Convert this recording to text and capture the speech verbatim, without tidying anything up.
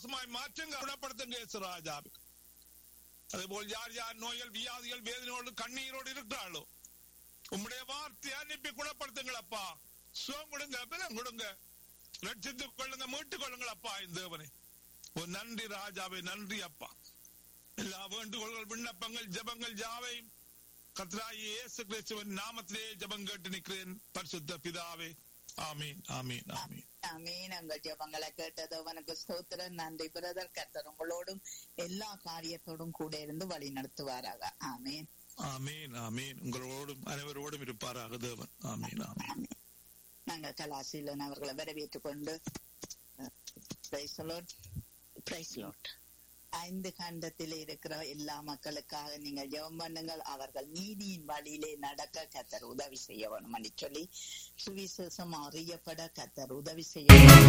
மாற்றுங்க, குணப்படுத்துங்க இயேசு ராஜாவே. அதேபோல் யார் யார் நோய்கள் வியாதிகள் வேதனையோடு கண்ணீரோடு இருக்கிறாளோ உம்முடைய வார்த்தை அனுப்பி குணப்படுத்துங்களப்பா. சுகம் கொடுங்க, பலம் கொடுங்க, ரட்சித்துக் கொள்ளுங்க, மீட்டுக் கொள்ளுங்களப்பா. இந்த தேவனே ஒரு நன்றி ராஜாவே, நன்றி அப்பா. எல்லா வேண்டுகோள்கள் விண்ணப்பங்கள் ஜபங்கள் யாவை கர்த்தராகிய இயேசு கிறிஸ்துவின் நாமத்திலே ஜபம் கேட்டு நிற்கிறேன் பரிசுத்த பிதாவே. ஆமீன், ஆமீன், ஆமீன், ஆமீன். உங்கள் ஜபங்களை கேட்டது அவனுக்கு ஸ்தோத்திரம். நன்றி பிரதர். கர்த்தர் உங்களோடும் எல்லா காரியத்தோடும் கூட இருந்து வழி நடத்துவாராக. ஆமீன், ஆமீன், ஆமீன். உங்களோடும் அனைவரோடும் இருப்பாராக தேவன். ஆமீன், ஆமீன். நாங்க கலாசீலன் அவர்களை வரவேற்றுக் கொண்டு ஐந்து கண்டத்தில் இருக்கிற எல்லா மக்களுக்காக நீங்கள் ஜெபம் பண்ணுங்கள். அவர்கள் நீதியின் வழியிலே நடக்க கர்த்தர் உதவி செய்ய வேணும் சொல்லி சுவிசேஷம் அறியப்பட கர்த்தர் உதவி செய்ய